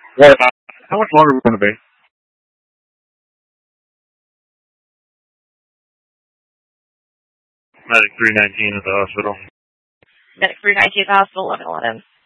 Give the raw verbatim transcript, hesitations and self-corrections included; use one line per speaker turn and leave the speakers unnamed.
What? Uh, how much longer are we going to be? Medic three nineteen at the hospital.
Medic three nineteen at the hospital, eleven eleven.